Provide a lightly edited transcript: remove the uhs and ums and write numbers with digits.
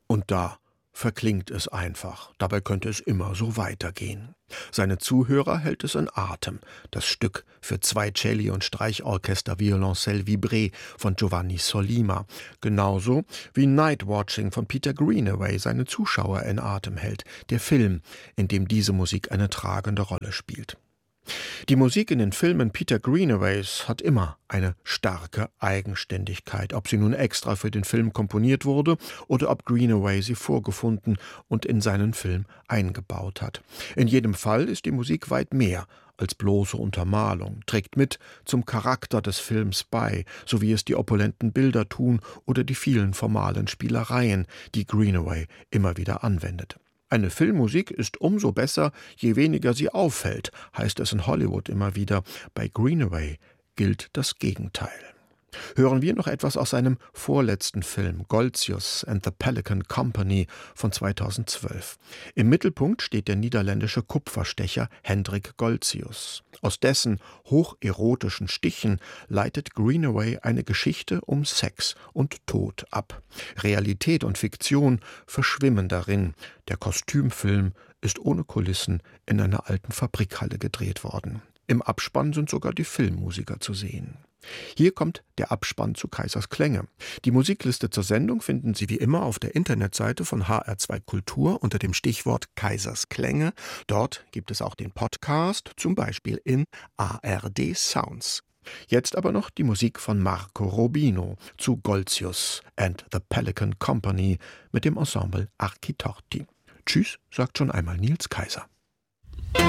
Und da verklingt es einfach. Dabei könnte es immer so weitergehen. Seine Zuhörer hält es in Atem. Das Stück für 2 Celli und Streichorchester Violoncelle Vibré von Giovanni Sollima. Genauso wie Nightwatching von Peter Greenaway seine Zuschauer in Atem hält. Der Film, in dem diese Musik eine tragende Rolle spielt. Die Musik in den Filmen Peter Greenaways hat immer eine starke Eigenständigkeit, ob sie nun extra für den Film komponiert wurde oder ob Greenaway sie vorgefunden und in seinen Film eingebaut hat. In jedem Fall ist die Musik weit mehr als bloße Untermalung, trägt mit zum Charakter des Films bei, so wie es die opulenten Bilder tun oder die vielen formalen Spielereien, die Greenaway immer wieder anwendet. Eine Filmmusik ist umso besser, je weniger sie auffällt, heißt es in Hollywood immer wieder. Bei Greenaway gilt das Gegenteil. Hören wir noch etwas aus seinem vorletzten Film Goltzius and the Pelican Company von 2012. Im Mittelpunkt steht der niederländische Kupferstecher Hendrik Goltzius. Aus dessen hocherotischen Stichen leitet Greenaway eine Geschichte um Sex und Tod ab. Realität und Fiktion verschwimmen darin. Der Kostümfilm ist ohne Kulissen in einer alten Fabrikhalle gedreht worden. Im Abspann sind sogar die Filmmusiker zu sehen. Hier kommt der Abspann zu Kaisers Klänge. Die Musikliste zur Sendung finden Sie wie immer auf der Internetseite von HR2 Kultur unter dem Stichwort Kaisers Klänge. Dort gibt es auch den Podcast, zum Beispiel in ARD Sounds. Jetzt aber noch die Musik von Marco Robino zu Goltzius and the Pelican Company mit dem Ensemble Architorti. Tschüss, sagt schon einmal Nils Kaiser.